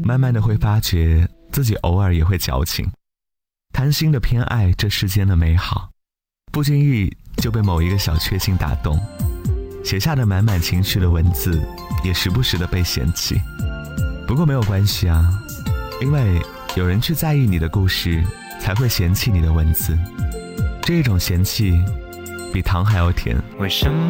慢慢的会发觉自己偶尔也会矫情，贪心的偏爱这世间的美好，不经意就被某一个小确幸打动，写下的满满情绪的文字也时不时的被嫌弃。不过没有关系啊，因为有人去在意你的故事，才会嫌弃你的文字，这种嫌弃比糖还要甜。 为什么